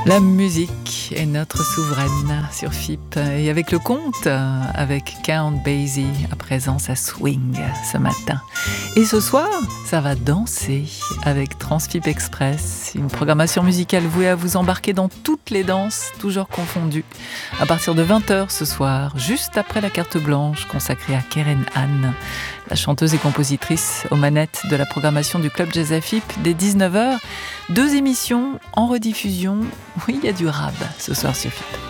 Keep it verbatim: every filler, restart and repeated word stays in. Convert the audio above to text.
La musique est notre souveraine sur F I P. Et avec le conte, avec Count Basie, à présent ça swing ce matin. Et ce soir, ça va danser avec Transfip Express, une programmation musicale vouée à vous embarquer dans toutes les danses, toujours confondues. À partir de vingt heures ce soir, juste après la carte blanche consacrée à Keren Anne, la chanteuse et compositrice aux manettes de la programmation du Club Jazz à F I P dès dix-neuf heures. Deux émissions en rediffusion. Oui, il y a du rab ce soir sur F I P.